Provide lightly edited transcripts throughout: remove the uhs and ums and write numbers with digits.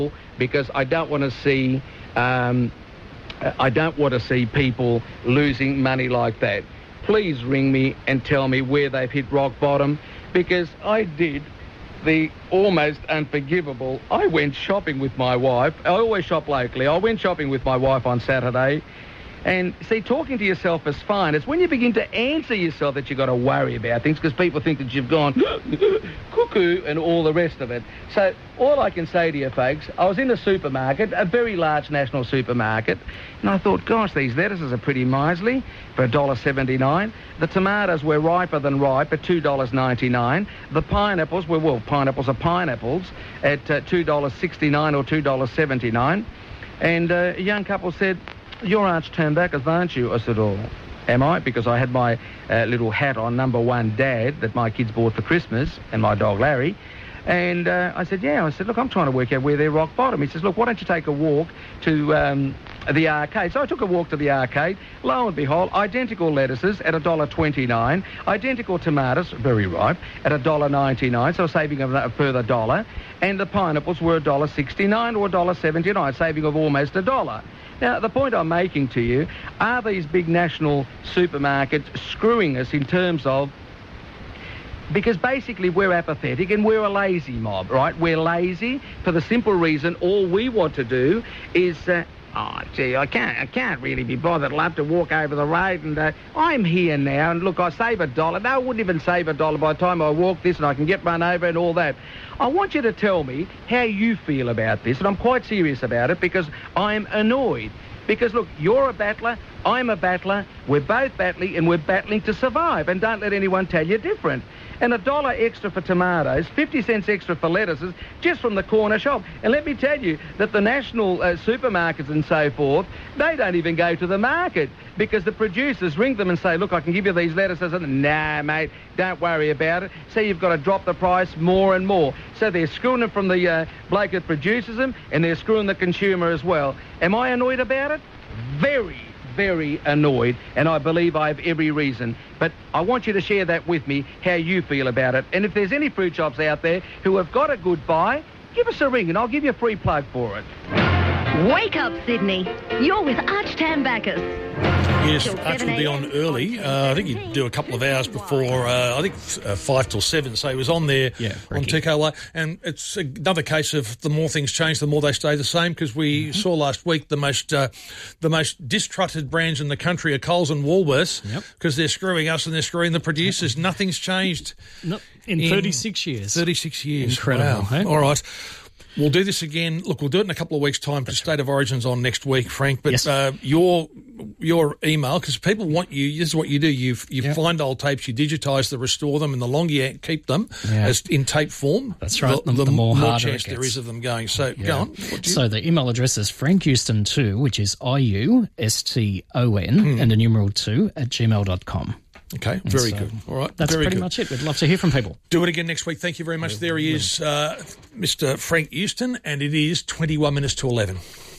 because I don't want to see people losing money like that. Please ring me and tell me where they've hit rock bottom, because I did the almost unforgivable. I went shopping with my wife. I always shop locally. I went shopping with my wife on Saturday. And see, talking to yourself is fine. It's when you begin to answer yourself that you've got to worry about things, because people think that you've gone cuckoo and all the rest of it. So all I can say to you folks, I was in a supermarket, a very large national supermarket, and I thought, gosh, these lettuces are pretty miserly for $1.79. The tomatoes were riper than ripe at $2.99. The pineapples were, well, pineapples are pineapples at $2.69 or $2.79. And a young couple said, "You're Arch Turnbackers, aren't you?" I said, "Oh, am I?" Because I had my little hat on, number one dad, that my kids bought for Christmas, and my dog Larry. And I said, "Yeah." I said, "Look, I'm trying to work out where they're rock bottom." He says, "Look, why don't you take a walk to the arcade?" So I took a walk to the arcade. Lo and behold, identical lettuces at $1.29, identical tomatoes, very ripe, at $1.99, so a saving of a further $1. And the pineapples were $1.69 or $1.79, saving of almost $1. Now, the point I'm making to you, are these big national supermarkets screwing us in terms of... Because basically we're apathetic and we're a lazy mob, right? We're lazy for the simple reason all we want to do is... oh, gee, I can't really be bothered. I'll have to walk over the road and I'm here now and look, I save $1. No, I wouldn't even save $1 by the time I walk this and I can get run over and all that. I want you to tell me how you feel about this, and I'm quite serious about it because I'm annoyed. Because, look, you're a battler, I'm a battler, we're both battling and we're battling to survive, and don't let anyone tell you different. And $1 extra for tomatoes, 50 cents extra for lettuces, just from the corner shop. And let me tell you that the national supermarkets and so forth, they don't even go to the market because the producers ring them and say, "Look, I can give you these lettuces." And, "Nah, mate, don't worry about it." So you've got to drop the price more and more. So they're screwing them from the bloke that produces them, and they're screwing the consumer as well. Am I annoyed about it? Very annoyed, and I believe I have every reason. But I want you to share that with me, how you feel about it. And if there's any fruit shops out there who have got a good buy, give us a ring and I'll give you a free plug for it. Wake up, Sydney. You're with Arch Turnbackers. Yes, Arch will be on early. I think he'd do a couple of hours before, 5 till 7. So he was on there on TKLA. And it's another case of the more things change, the more they stay the same, because we saw last week the most distrusted brands in the country are Coles and Woolworths, because they're screwing us and they're screwing the producers. Nothing's changed. In 36 years. 36 years. Incredible. Wow. Hey? All right. We'll do this again. Look, we'll do it in a couple of weeks' time because State of Origin's on next week, Frank. But your email, because people want you, this is what you do. You find old tapes, you digitise them, restore them, and the longer you keep them as in tape form, that's right, the more chance there is of them going. So go on. So the email address is frankhouston2, which is IUSTON, and the numeral 2 @gmail.com. Okay, very good. All right, that's pretty much it. We'd love to hear from people. Do it again next week. Thank you very much. There he is, Mr. Frank Houston, and it is 21 minutes to 11.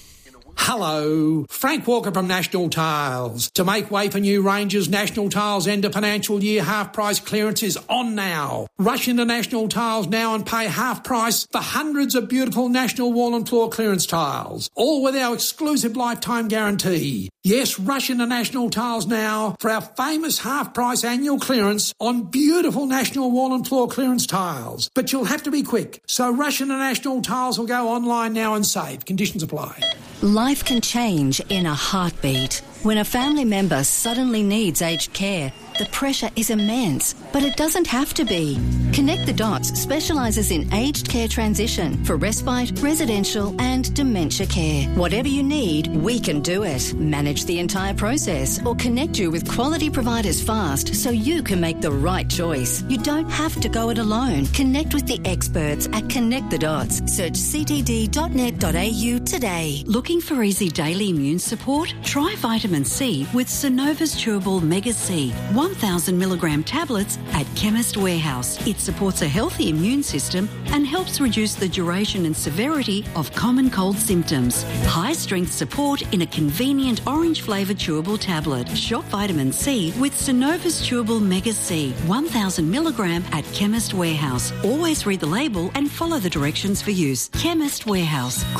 Hello, Frank Walker from National Tiles. To make way for new ranges, National Tiles end of financial year half price clearance is on now. Rush into National Tiles now and pay half price for hundreds of beautiful National wall and floor clearance tiles, all with our exclusive lifetime guarantee. Yes, rush into National Tiles now for our famous half price annual clearance on beautiful National wall and floor clearance tiles. But you'll have to be quick, so rush into National Tiles or go online now and save. Conditions apply. Life can change in a heartbeat. When a family member suddenly needs aged care, the pressure is immense, but it doesn't have to be. Connect the Dots specialises in aged care transition for respite, residential and dementia care. Whatever you need, we can do it. Manage the entire process or connect you with quality providers fast so you can make the right choice. You don't have to go it alone. Connect with the experts at Connect the Dots. Search ctd.net.au today. Looking for easy daily immune support? Try vitamin C with Synova's Chewable Mega C. 1,000 milligram tablets at Chemist Warehouse. It supports a healthy immune system and helps reduce the duration and severity of common cold symptoms. High strength support in a convenient orange flavoured chewable tablet. Shop vitamin C with Synova's Chewable Mega C. 1,000 milligram at Chemist Warehouse. Always read the label and follow the directions for use. Chemist Warehouse.